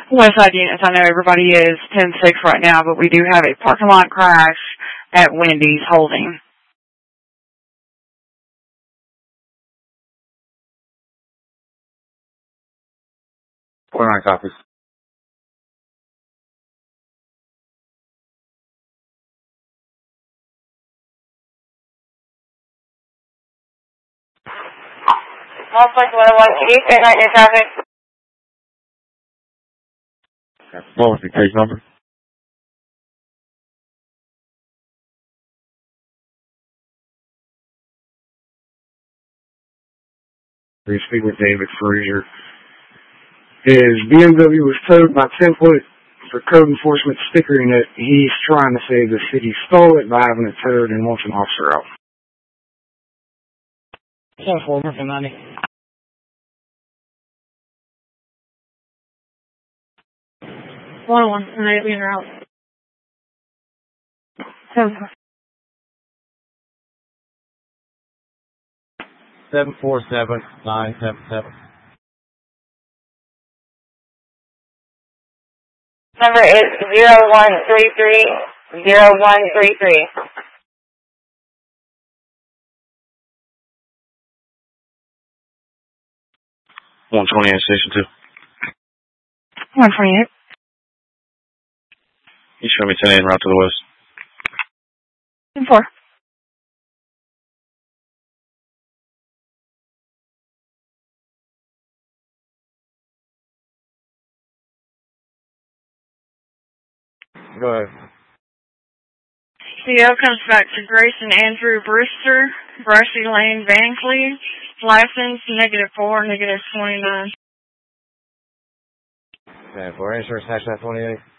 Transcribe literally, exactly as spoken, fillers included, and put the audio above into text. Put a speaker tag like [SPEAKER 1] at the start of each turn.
[SPEAKER 1] Westside units, I know everybody is ten six right now, but we do have a parking lot crash at Wendy's holding.
[SPEAKER 2] forty-nine copies.
[SPEAKER 3] Multiplex one oh one East, eight nine in traffic.
[SPEAKER 2] What was the case number?
[SPEAKER 4] We speak with David Frazier. His B M W was towed by Template for code enforcement stickering it. He's trying to say the city stole it by having it towed and wants an officer out.
[SPEAKER 5] ten four, Griffin ninety.
[SPEAKER 1] one oh one, immediately in route.
[SPEAKER 5] seven four seven nine seven seven.
[SPEAKER 3] Number is zero one three three zero one three three.
[SPEAKER 2] one twenty-eight, Station two.
[SPEAKER 1] one twenty-eight.
[SPEAKER 2] You show me ten eight route to the west.
[SPEAKER 1] ten four.
[SPEAKER 5] Go ahead.
[SPEAKER 1] C O comes back to Grayson Andrew Brewster, Brushy Lane, Vancleave. License, negative four, negative twenty-nine.
[SPEAKER 5] Okay, for insurance, hash that twenty-eight.